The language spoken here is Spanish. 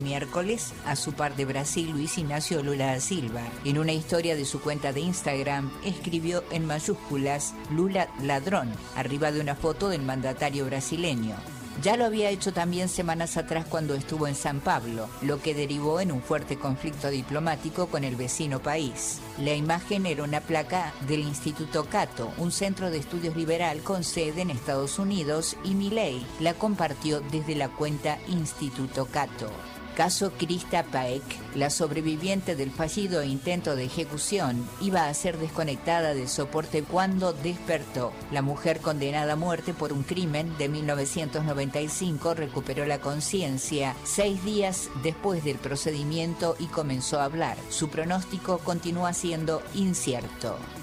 miércoles a su par de Brasil, Luis Ignacio Lula da Silva. En una historia de su cuenta de Instagram, escribió en mayúsculas Lula ladrón, arriba de una foto del mandatario brasileño. Ya lo había hecho también semanas atrás cuando estuvo en San Pablo, lo que derivó en un fuerte conflicto diplomático con el vecino país. La imagen era una placa del Instituto Cato, un centro de estudios liberal con sede en Estados Unidos, y Milei la compartió desde la cuenta Instituto Cato. Caso Krista Paek, la sobreviviente del fallido intento de ejecución, iba a ser desconectada del soporte cuando despertó. La mujer condenada a muerte por un crimen de 1995 recuperó la conciencia 6 días después del procedimiento y comenzó a hablar. Su pronóstico continúa siendo incierto.